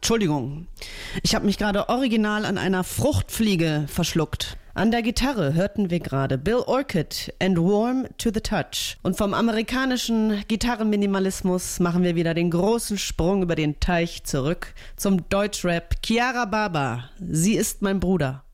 Entschuldigung, ich habe mich gerade original an einer Fruchtfliege verschluckt. An der Gitarre hörten wir gerade Bill Orchid and Warm to the Touch. Und vom amerikanischen Gitarrenminimalismus machen wir wieder den großen Sprung über den Teich zurück zum Deutschrap. Chiara Baba, sie ist mein Bruder.